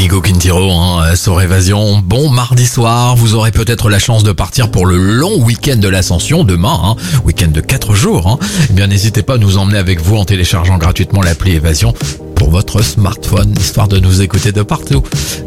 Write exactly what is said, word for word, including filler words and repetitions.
Nico Quintero hein, sur Évasion. Bon mardi soir, vous aurez peut-être la chance de partir pour le long week-end de l'Ascension demain, hein, week-end de quatre jours. Hein. Eh bien, n'hésitez pas à nous emmener avec vous en téléchargeant gratuitement l'appli Évasion pour votre smartphone, histoire de nous écouter de partout.